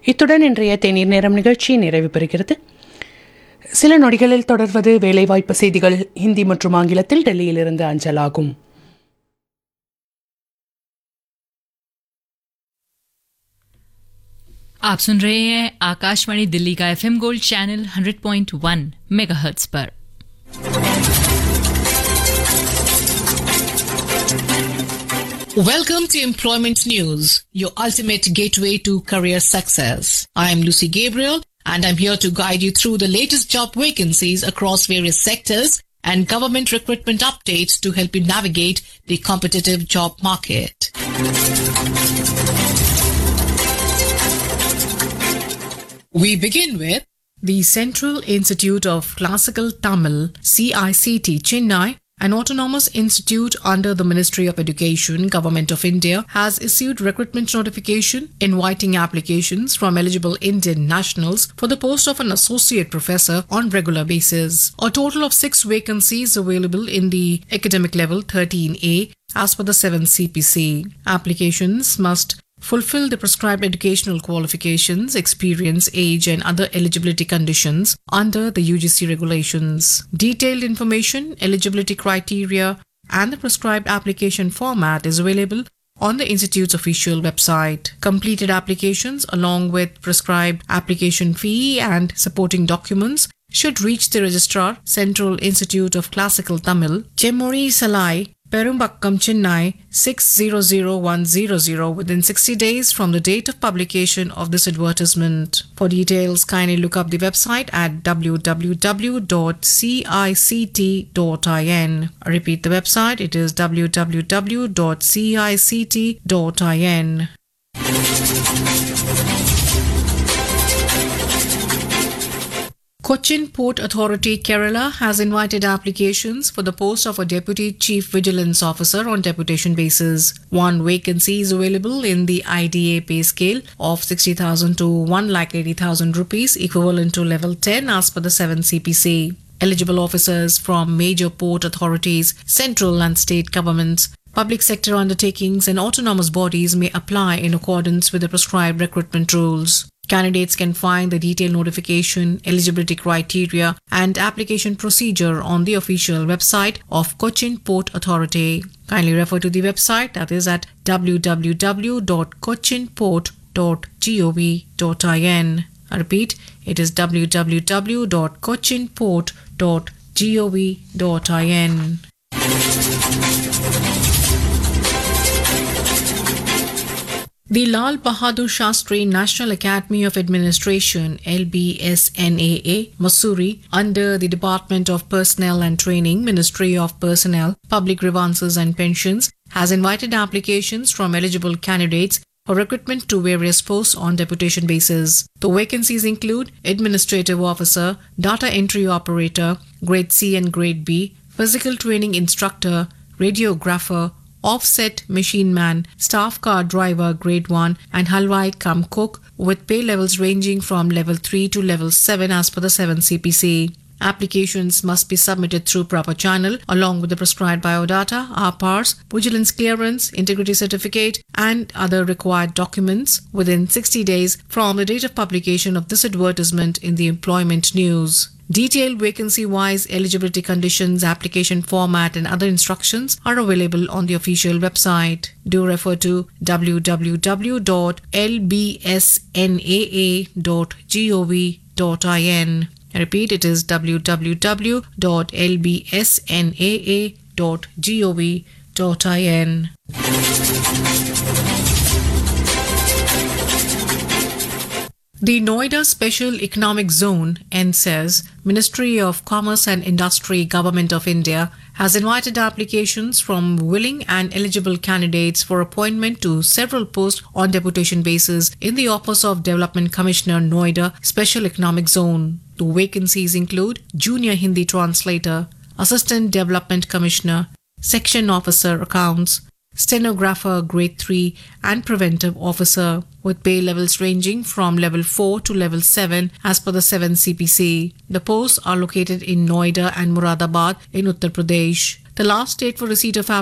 இத்துடன் இன்றைய தேநீர் நேரம் நிகழ்ச்சி நிறைவு பெறுகிறது. சில நொடிகளில் தொடர்வது வேலைவாய்ப்பு செய்திகள் ஹிந்தி மற்றும் ஆங்கிலத்தில் டெல்லியிலிருந்து அஞ்சலாகும். आप सुन रहे हैं आकाशवाणी दिल्ली का एफएम गोल्ड चैनल 100.1 मेगाहर्ट्ज पर. Welcome to Employment News, your ultimate gateway to career success. I am Lucy Gabriel and I'm here to guide you through the latest job vacancies across various sectors and government recruitment updates to help you navigate the competitive job market. We begin with the Central Institute of Classical Tamil, CICT, Chennai, an autonomous institute under the Ministry of Education, Government of India, has issued recruitment notification inviting applications from eligible Indian nationals for the post of an associate professor on regular basis. A total of 6 vacancies available in the academic level 13A as per the 7 CPC. Applications must fulfill the prescribed educational qualifications, experience, age and other eligibility conditions under the UGC regulations. Detailed information, eligibility criteria and the prescribed application format is available on the Institute's official website. Completed applications along with prescribed application fee and supporting documents should reach the Registrar, Central Institute of Classical Tamil, Chemmori Salai, Perumbakkam, Chennai 600100 within 60 days from the date of publication of this advertisement. For details, kindly look up the website at www.cict.in. I repeat the website, it is www.cict.in. Cochin Port Authority, Kerala has invited applications for the post of a Deputy Chief Vigilance Officer on deputation basis. One vacancy is available in the IDA pay scale of 60,000 to 1,80,000 rupees, equivalent to level 10 as per the 7 CPC. Eligible officers from major port authorities, central and state governments, public sector undertakings and autonomous bodies may apply in accordance with the prescribed recruitment rules. Candidates can find the detailed notification, eligibility criteria and application procedure on the official website of Cochin Port Authority. Kindly refer to the website, that is at www.cochinport.gov.in. I repeat, it is www.cochinport.gov.in. The Lal Bahadur Shastri National Academy of Administration LBSNAA, Mussoorie, under the Department of Personnel and Training, Ministry of Personnel, Public Grievances and Pensions, has invited applications from eligible candidates for recruitment to various posts on deputation basis. The vacancies include Administrative Officer, Data Entry Operator, Grade C and Grade B, Physical Training Instructor, Radiographer, Offset Machine Man, Staff Car Driver Grade 1 and Halwai cum Cook, with pay levels ranging from level 3 to level 7 as per the 7 CPC. Applications must be submitted through proper channel along with the prescribed biodata, RPARs, vigilance clearance, integrity certificate and other required documents within 60 days from the date of publication of this advertisement in the Employment News. Detailed vacancy-wise eligibility conditions, application format and other instructions are available on the official website. Do refer to www.lbsnaa.gov.in. I repeat, it is www.lbsnaa.gov.in. The Noida Special Economic Zone, NCEZ, Ministry of Commerce and Industry, Government of India, has invited applications from willing and eligible candidates for appointment to several posts on deputation basis in the Office of Development Commissioner, Noida Special Economic Zone. The vacancies include Junior Hindi Translator, Assistant Development Commissioner, Section Officer Accounts, Stenographer Grade 3 and Preventive Officer, with pay levels ranging from level 4 to level 7 as per the 7 CPC. The posts are located in Noida and Moradabad in Uttar Pradesh. The last date for receipt of